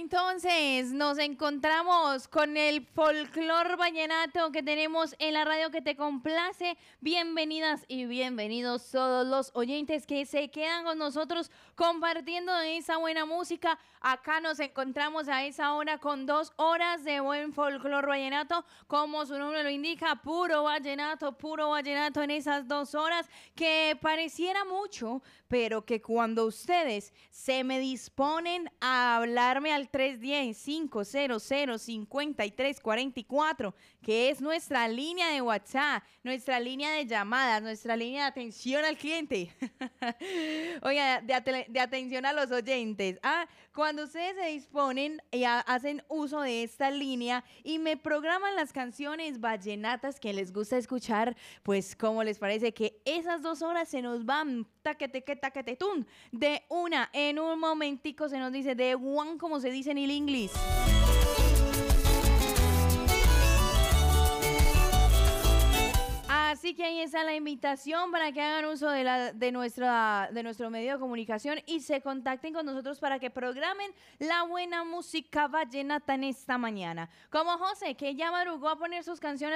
entonces nos encontramos con el folclor vallenato que tenemos en la radio que te complace. Bienvenidas y bienvenidos todos los oyentes que se quedan con nosotros compartiendo esa buena música. Acá nos encontramos a esa hora con 2 horas de buen folclor vallenato, como su nombre lo indica, puro vallenato en esas 2 horas que pareciera mucho, pero que cuando ustedes se me disponen a hablarme al 310-500-5344, que es nuestra línea de WhatsApp, nuestra línea de llamadas, nuestra línea de atención al cliente. Oiga, de atención a los oyentes. Cuando ustedes se disponen y hacen uso de esta línea y me programan las canciones vallenatas que les gusta escuchar, pues ¿cómo les parece que esas 2 horas se nos van taquete tun? De una, en un momentico se nos dice de one, como se dice en el inglés. Así que ahí está la invitación para que hagan uso de nuestro medio de comunicación y se contacten con nosotros para que programen la buena música vallenata en esta mañana. Como José, que ya madrugó a poner sus canciones